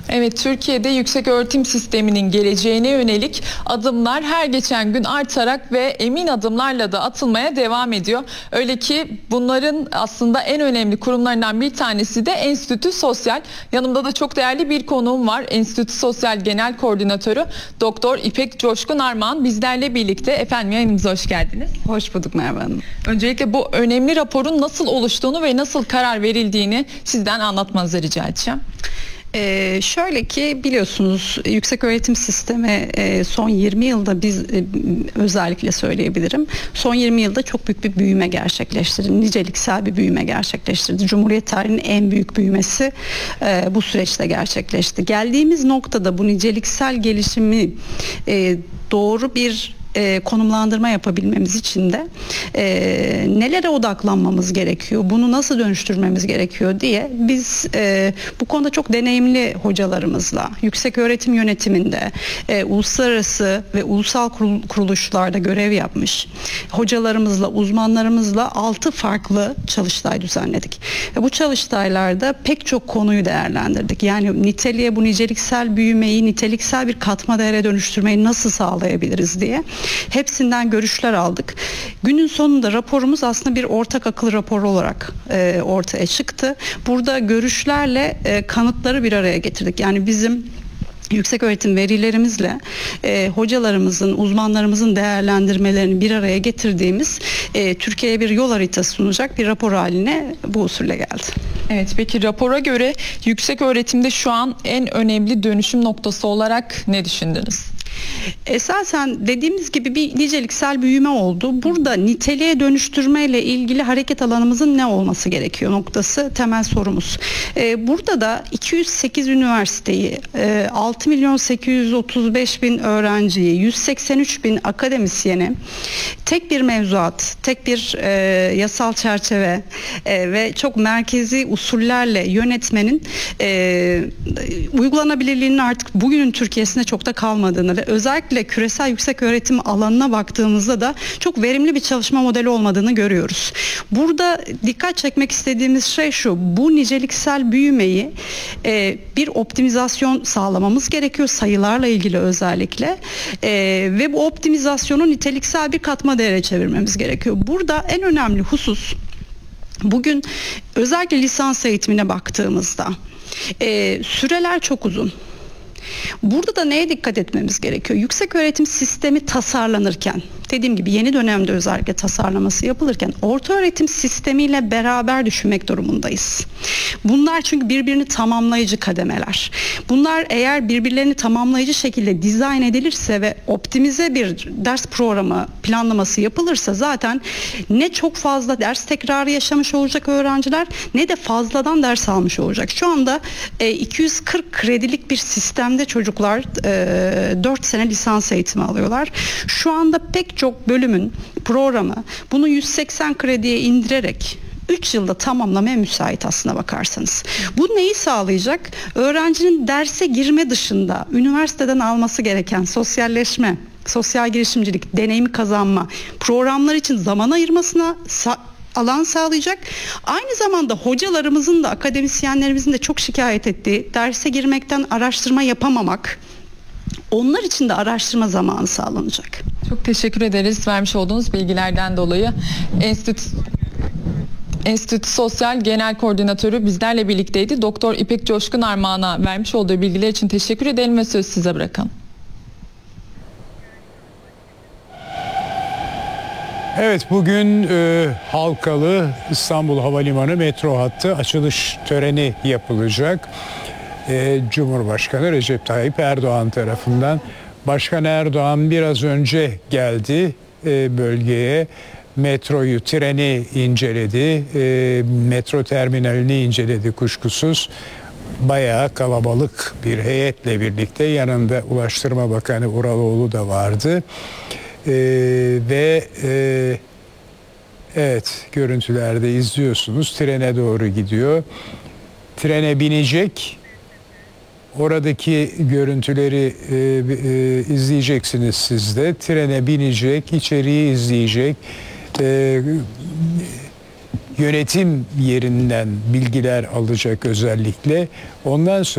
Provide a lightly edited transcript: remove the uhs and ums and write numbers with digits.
Evet, Türkiye'de yüksek öğretim sisteminin geleceğine yönelik adımlar her geçen gün artarak ve emin adımlarla da atılmaya devam ediyor. Öyle ki bunların aslında en önemli kurumlarından bir tanesi de Enstitü Sosyal. Yanımda da çok değerli bir konuğum var. Enstitü Sosyal Genel Koordinatörü Doktor İpek Coşkun Armağan bizlerle birlikte. Efendim, yayınımıza hoş geldiniz. Hoş bulduk Merve Hanım. Öncelikle bu önemli raporun nasıl oluştuğunu ve nasıl karar verildiğini sizden anlatmanızı rica edeceğim. Şöyle ki biliyorsunuz yüksek öğretim sistemi son 20 yılda biz özellikle söyleyebilirim. Son 20 yılda çok büyük bir büyüme gerçekleştirdi. Niceliksel bir büyüme gerçekleştirdi. Cumhuriyet tarihinin en büyük büyümesi bu süreçte gerçekleşti. Geldiğimiz noktada bu niceliksel gelişimi doğru bir konumlandırma yapabilmemiz için de nelere odaklanmamız gerekiyor, bunu nasıl dönüştürmemiz gerekiyor diye biz bu konuda çok deneyimli hocalarımızla, yüksek öğretim yönetiminde, uluslararası ve ulusal kuruluşlarda görev yapmış hocalarımızla, uzmanlarımızla 6 farklı çalıştay düzenledik. Ve bu çalıştaylarda pek çok konuyu değerlendirdik. Yani niteliğe, bu niceliksel büyümeyi, niteliksel bir katma değere dönüştürmeyi nasıl sağlayabiliriz diye hepsinden görüşler aldık. Günün sonunda raporumuz aslında bir ortak akıl raporu olarak ortaya çıktı. Burada görüşlerle kanıtları bir araya getirdik. Yani bizim yüksek öğretim verilerimizle hocalarımızın, uzmanlarımızın değerlendirmelerini bir araya getirdiğimiz Türkiye'ye bir yol haritası sunacak bir rapor haline bu usulle geldi. Evet, peki rapora göre yüksek öğretimde şu an en önemli dönüşüm noktası olarak ne düşündünüz? Esasen dediğimiz gibi bir niceliksel büyüme oldu. Burada niteliğe dönüştürmeyle ilgili hareket alanımızın ne olması gerekiyor noktası temel sorumuz. Burada da 208 üniversiteyi, 6.835.000 öğrenciyi, 183.000 akademisyeni tek bir mevzuat, tek bir yasal çerçeve ve çok merkezi usullerle yönetmenin uygulanabilirliğinin artık bugünün Türkiye'sinde çok da kalmadığını ve özellikle küresel yüksek öğretim alanına baktığımızda da çok verimli bir çalışma modeli olmadığını görüyoruz. Burada dikkat çekmek istediğimiz şey şu: bu niceliksel büyümeyi bir optimizasyon sağlamamız gerekiyor, sayılarla ilgili özellikle, ve bu optimizasyonu niteliksel bir katma değere çevirmemiz gerekiyor. Burada en önemli husus, bugün özellikle lisans eğitimine baktığımızda süreler çok uzun. Burada da neye dikkat etmemiz gerekiyor? Yüksek öğretim sistemi tasarlanırken, dediğim gibi yeni dönemde özellikle tasarlaması yapılırken orta öğretim sistemiyle beraber düşünmek durumundayız. Bunlar çünkü birbirini tamamlayıcı kademeler. Bunlar eğer birbirlerini tamamlayıcı şekilde dizayn edilirse ve optimize bir ders programı planlaması yapılırsa zaten ne çok fazla ders tekrarı yaşamış olacak öğrenciler ne de fazladan ders almış olacak. Şu anda 240 kredilik bir sistemde çocuklar 4 sene lisans eğitimi alıyorlar. Şu anda pek çok bölümün programı bunu 180 krediye indirerek 3 yılda tamamlamaya müsait aslına bakarsanız. Bu neyi sağlayacak? Öğrencinin derse girme dışında üniversiteden alması gereken sosyalleşme, sosyal girişimcilik, deneyimi kazanma, programlar için zaman ayırmasına alan sağlayacak. Aynı zamanda hocalarımızın da, akademisyenlerimizin de çok şikayet ettiği derse girmekten araştırma yapamamak, onlar için de araştırma zamanı sağlanacak. Çok teşekkür ederiz vermiş olduğunuz bilgilerden dolayı. Enstitü Sosyal Genel Koordinatörü bizlerle birlikteydi. Doktor İpek Coşkun Armağan'a vermiş olduğu bilgiler için teşekkür edelim ve söz size bırakalım. Evet, bugün Halkalı İstanbul Havalimanı metro hattı açılış töreni yapılacak. Cumhurbaşkanı Recep Tayyip Erdoğan tarafından. Başkan Erdoğan biraz önce geldi bölgeye. Metroyu, treni inceledi. Metro terminalini inceledi kuşkusuz. Bayağı kalabalık bir heyetle birlikte, yanında Ulaştırma Bakanı Uraloğlu da vardı. Evet, görüntülerde izliyorsunuz, trene doğru gidiyor. Trene binecek. Oradaki görüntüleri izleyeceksiniz siz de. Trene binecek, içeriği izleyecek. Yönetim yerinden bilgiler alacak özellikle. Ondan sonra